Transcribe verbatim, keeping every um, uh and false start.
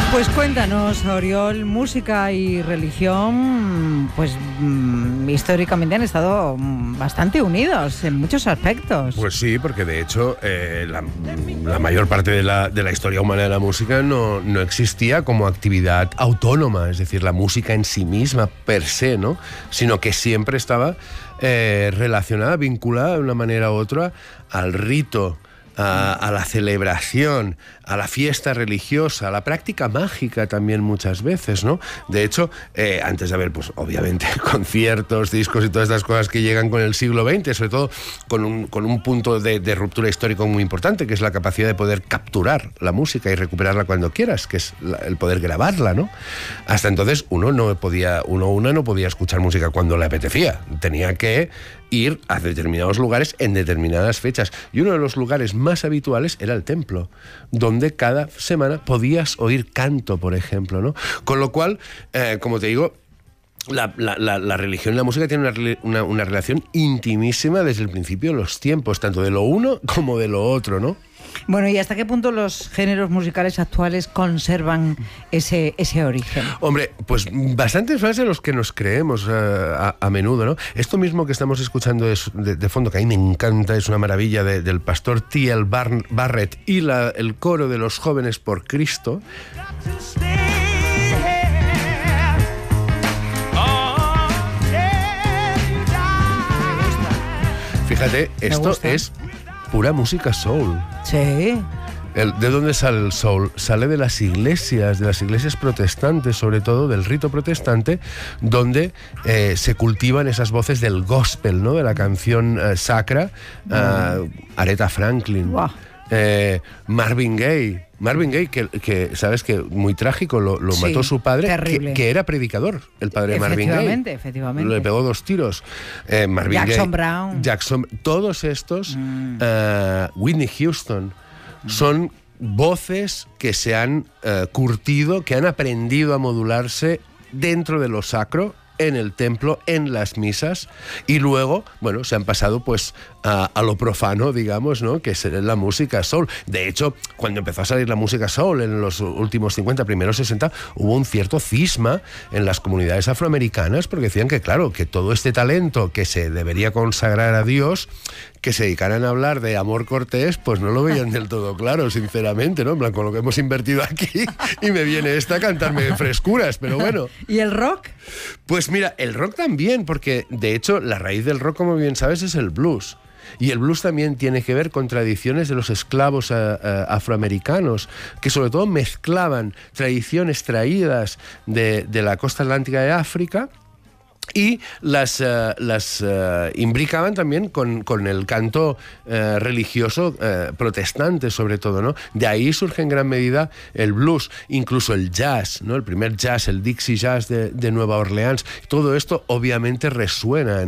Pues cuéntanos, Oriol, música y religión, pues mmm, históricamente han estado bastante unidos en muchos aspectos. Pues sí, porque de hecho eh, la, la mayor parte de la, de la historia humana de la música no, no existía como actividad autónoma, es decir, la música en sí misma per se, ¿no? Sino que siempre estaba eh, relacionada, vinculada de una manera u otra al rito, A, a la celebración, a la fiesta religiosa, a la práctica mágica también muchas veces, ¿no? De hecho, eh, antes de haber, pues obviamente, conciertos, discos y todas estas cosas que llegan con el siglo veinte, sobre todo con un, con un punto de, de ruptura histórico muy importante, que es la capacidad de poder capturar la música y recuperarla cuando quieras, que es la, el poder grabarla, ¿no? Hasta entonces uno no podía, uno una no podía escuchar música cuando le apetecía, tenía que ir a determinados lugares en determinadas fechas. Y uno de los lugares más habituales era el templo, donde cada semana podías oír canto, por ejemplo, ¿no? Con lo cual, eh, como te digo, La, la, la, la religión y la música tienen una, una, una relación intimísima desde el principio de los tiempos, tanto de lo uno como de lo otro, ¿no? Bueno, ¿y hasta qué punto los géneros musicales actuales conservan ese, ese origen? Hombre, pues bastantes más de los que nos creemos uh, a, a menudo, ¿no? Esto mismo que estamos escuchando es de, de fondo, que a mí me encanta, es una maravilla, de, del pastor T L Bar- Barrett y la, el coro de los jóvenes por Cristo. Fíjate, esto es pura música soul. Sí. El, ¿De dónde sale el soul? Sale de las iglesias, de las iglesias protestantes, sobre todo del rito protestante, donde eh, se cultivan esas voces del gospel, ¿no? De la canción eh, sacra, mm. uh, Aretha Franklin, wow. eh, Marvin Gaye. Marvin Gaye, que, que sabes que muy trágico, lo, lo sí, mató su padre, que, que era predicador, el padre de Marvin Gaye. Efectivamente, efectivamente. Le pegó dos tiros. Eh, Marvin Jackson Gaye, Brown. Jackson, todos estos, mm. uh, Whitney Houston, mm. son voces que se han uh, curtido, que han aprendido a modularse dentro de lo sacro, en el templo, en las misas, y luego, bueno, se han pasado pues a, a lo profano, digamos, ¿no? Que es la música soul. De hecho, cuando empezó a salir la música soul en los últimos cincuenta, primeros sesenta, hubo un cierto cisma en las comunidades afroamericanas, porque decían que, claro, que todo este talento que se debería consagrar a Dios, que se dedicaran a hablar de amor cortés, pues no lo veían del todo claro, sinceramente, ¿no? En plan, con lo que hemos invertido aquí, y me viene esta a cantarme frescuras, pero bueno. ¿Y el rock? Pues mira, el rock también, porque de hecho la raíz del rock, como bien sabes, es el blues. Y el blues también tiene que ver con tradiciones de los esclavos uh, uh, afroamericanos, que sobre todo mezclaban tradiciones traídas de, de la costa atlántica de África, y las, uh, las uh, imbricaban también con, con el canto uh, religioso uh, protestante, sobre todo, ¿no? De ahí surge en gran medida el blues, incluso el jazz, ¿no? El primer jazz, el Dixie Jazz de, de Nueva Orleans. Todo esto obviamente resuena en